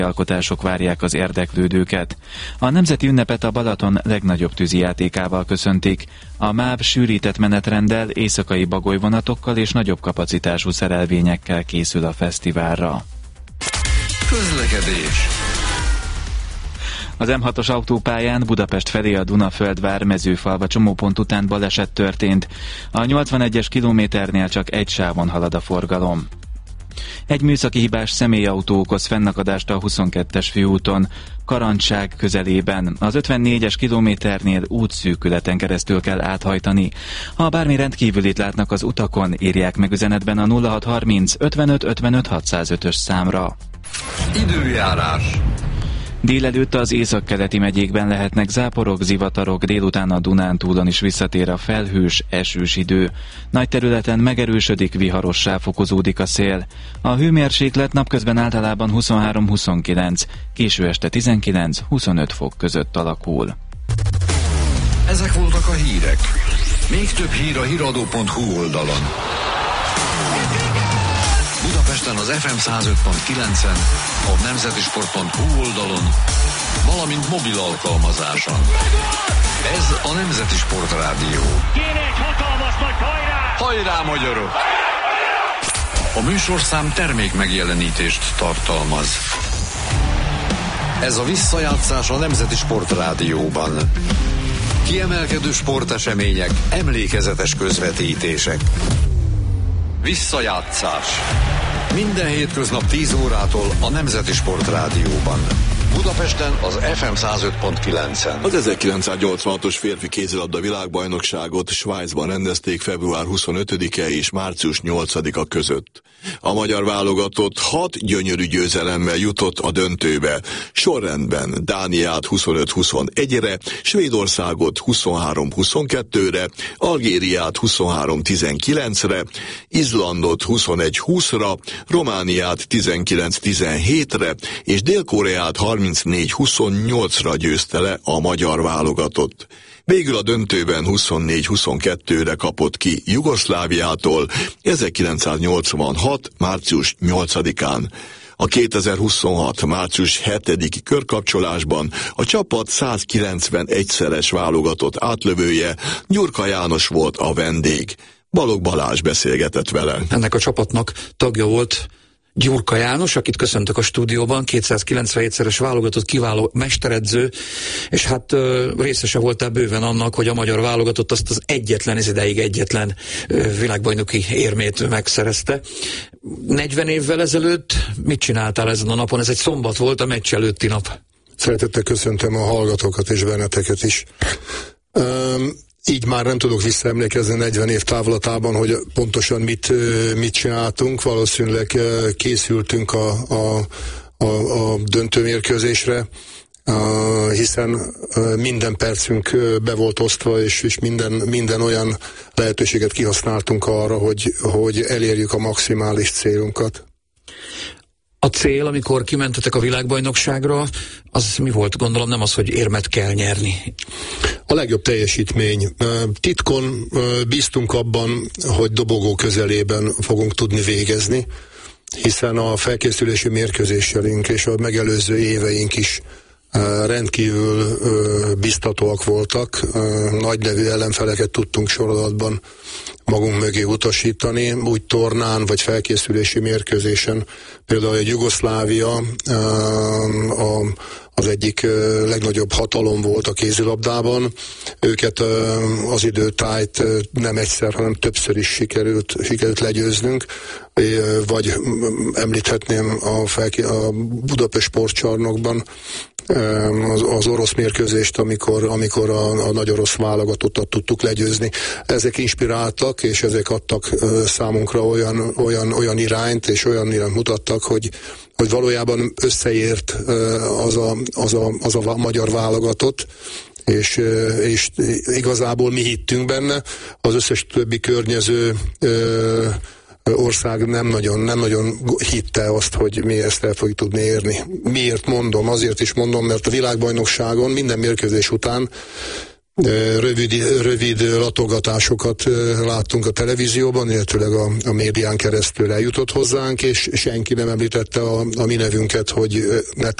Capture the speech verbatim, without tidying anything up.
alkotások várják az érdeklődőket. A nemzeti ünnepet a Balaton legnagyobb tűzijátékával köszöntik. A MÁV sűrített menetrenddel, éjszakai bagolyvonatokkal és nagyobb kapacitású szerelvényekkel készül a fesztiválra. Közlekedés. Az M hatos autópályán Budapest felé a Dunaföldvár Mezőfalva csomópont után baleset történt. A nyolcvanegyes kilométernél csak egy sávon halad a forgalom. Egy műszaki hibás személyautó okoz fennakadást a huszonkettes főúton, Karancság közelében. Az ötvennégyes kilométernél útszűkületen keresztül kell áthajtani. Ha bármi rendkívülit látnak az utakon, írják meg üzenetben a nulla hat harminc ötvenöt ötvenöt hatszázötös számra. Időjárás. Délelőtt az északkeleti megyékben lehetnek záporok, zivatarok, délután a Dunántúlon is visszatér a felhős, esős idő. Nagy területen megerősödik, viharossá fokozódik a szél. A hőmérséklet napközben általában huszonhárom-huszonkilenc, késő este tizenkilenc-huszonöt fok között alakul. Ezek voltak a hírek. Még több hír a híradó pont hu oldalon. Budapesten az ef em száz öt pont kilencen, a nemzetisport pont hu oldalon, valamint mobil alkalmazáson. Ez a Nemzeti Sport Rádió. Kéne egy hatalmas nagy hajrá! Hajrá, magyarok! A műsorszám termék megjelenítést tartalmaz. Ez a visszajátszás a Nemzeti Sport Rádióban. Kiemelkedő sportesemények, emlékezetes közvetítések. Visszajátszás. Minden hétköznap tíz órától a Nemzeti Sport Rádióban. Budapesten az ef em száz öt pont kilencen. Az ezerkilencszáznyolcvanhatos férfi kézilabda világbajnokságot Svájcban rendezték február huszonötödike és március nyolcadika között. A magyar válogatott hat gyönyörű győzelemmel jutott a döntőbe. Sorrendben Dániát huszonöt-huszonegyre, Svédországot huszonhárom-huszonkettőre, Algériát huszonhárom-tizenkilencre, Izlandot huszonegy-húszra, Romániát tizenkilenc-tizenhétre és Dél-Koreát harmincnégy-huszonnyolcra győzte le a magyar válogatott. Végül a döntőben huszonnégy-huszonkettőre kapott ki Jugoszláviától ezerkilencszáznyolcvanhat. március nyolcadikán. A kétezer-huszonhat. március hetediki körkapcsolásban a csapat százkilencvenegyszeres válogatott átlövője, Gyurka János volt a vendég. Balogh Balázs beszélgetett vele. Ennek a csapatnak tagja volt Gyurka János, akit köszöntök a stúdióban, kétszázkilencvenegyszeres válogatott kiváló mesteredző, és hát ö, részese voltál bőven annak, hogy a magyar válogatott azt az egyetlen, ez ideig egyetlen ö, világbajnoki érmét megszerezte. negyven évvel ezelőtt mit csináltál ezen a napon? Ez egy szombat volt, a meccs előtti nap. Szeretettel köszöntöm a hallgatókat és benneteket is. Um, Így már nem tudok visszaemlékezni negyven év távlatában, hogy pontosan mit, mit csináltunk. Valószínűleg készültünk a, a, a, a döntőmérkőzésre, hiszen minden percünk be volt osztva, és, és minden, minden olyan lehetőséget kihasználtunk arra, hogy, hogy elérjük a maximális célunkat. A cél, amikor kimentetek a világbajnokságra, az mi volt? Gondolom nem az, hogy érmet kell nyerni. A legjobb teljesítmény. Titkon bíztunk abban, hogy dobogó közelében fogunk tudni végezni, hiszen a felkészülési mérkőzéseink és a megelőző éveink is rendkívül biztatóak voltak. Nagy nevű ellenfeleket tudtunk sorozatban magunk mögé utasítani, úgy tornán vagy felkészülési mérkőzésen. Például a Jugoszlávia a, az egyik legnagyobb hatalom volt a kézilabdában. Őket az időtájt nem egyszer, hanem többször is sikerült, sikerült legyőznünk. Vagy említhetném a, felké- a Budapest sportcsarnokban Az, az orosz mérkőzést, amikor, amikor a, a nagy orosz válogatottat tudtuk legyőzni. Ezek inspiráltak, és ezek adtak uh, számunkra olyan, olyan, olyan irányt, és olyan irányt mutattak, hogy, hogy valójában összeért uh, az, a, az, a, az a magyar válogatott, és, uh, és igazából mi hittünk benne, az összes többi környező uh, ország nem nagyon, nem nagyon hitte azt, hogy mi ezt el fogjuk tudni érni. Miért mondom? Azért is mondom, mert a világbajnokságon minden mérkőzés után Rövid, rövid latogatásokat láttunk a televízióban, illetőleg a, a médián keresztül eljutott hozzánk, és senki nem említette a, a mi nevünket, hogy ne